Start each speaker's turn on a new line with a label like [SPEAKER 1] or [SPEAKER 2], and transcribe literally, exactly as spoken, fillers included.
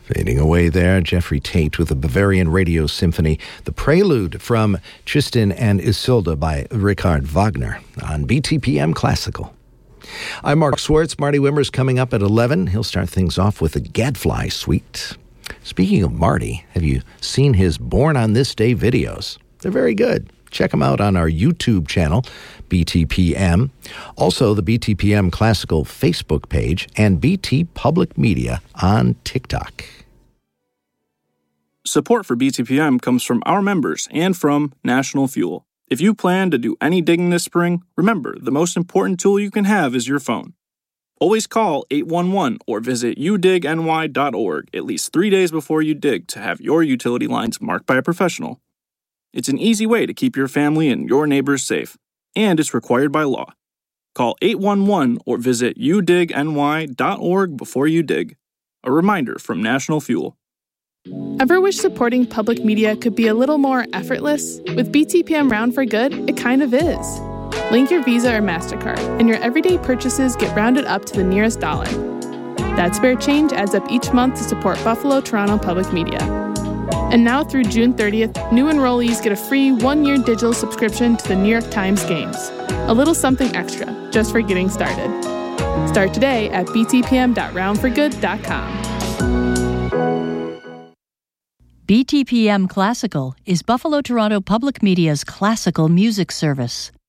[SPEAKER 1] Fading away there, Jeffrey Tate with the Bavarian Radio Symphony, the prelude from Tristan and Isolde by Richard Wagner on B T P M Classical. I'm Mark Swartz. Marty Wimmer's coming up at eleven. He'll start things off with the Gadfly Suite. Speaking of Marty, have you seen his Born on This Day videos? They're very good. Check them out on our YouTube channel, B T P M. Also, the B T P M Classical Facebook page and B T Public Media on TikTok.
[SPEAKER 2] Support for B T P M comes from our members and from National Fuel. If you plan to do any digging this spring, remember, the most important tool you can have is your phone. Always call eight one one or visit u dig n y dot org at least three days before you dig to have your utility lines marked by a professional. It's an easy way to keep your family and your neighbors safe, and it's required by law. Call eight one one or visit u dig n y dot org before you dig. A reminder from National Fuel.
[SPEAKER 3] Ever wish supporting public media could be a little more effortless? With B T P M Round for Good, it kind of is. Link your Visa or MasterCard, and your everyday purchases get rounded up to the nearest dollar. That spare change adds up each month to support Buffalo Toronto Public Media. And now through June thirtieth, new enrollees get a free one-year digital subscription to the New York Times Games. A little something extra, just for getting started. Start today at b t p m dot round for good dot com.
[SPEAKER 4] B T P M Classical is Buffalo Toronto Public Media's classical music service.